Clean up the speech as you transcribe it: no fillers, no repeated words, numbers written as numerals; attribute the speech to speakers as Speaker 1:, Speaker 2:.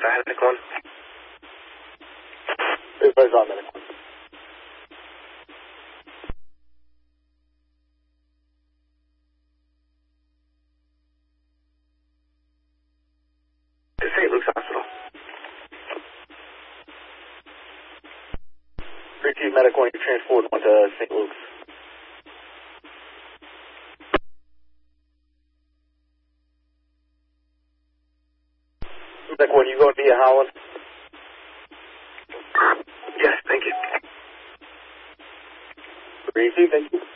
Speaker 1: I had Medic 1.
Speaker 2: Everybody's on Medic 1.
Speaker 1: To St. Luke's Hospital.
Speaker 2: 3T Medic 1, you transport 1 to St. Luke's. Medic 1, you going via Holland?
Speaker 1: Yes, thank you.
Speaker 2: 3T, thank you.